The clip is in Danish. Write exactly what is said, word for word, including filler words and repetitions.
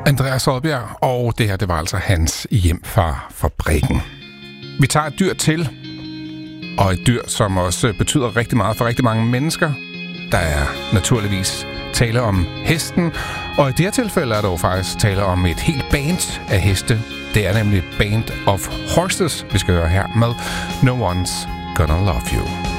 Andreas Oddbjerg, og det her, det var altså hans hjem fra fabrikken. Vi tager et dyr til, og et dyr, som også betyder rigtig meget for rigtig mange mennesker. Der er naturligvis tale om hesten, og i det her tilfælde er der jo faktisk tale om et helt band af heste. Det er nemlig Band of Horses, vi skal høre her med No One's Gonna Love You.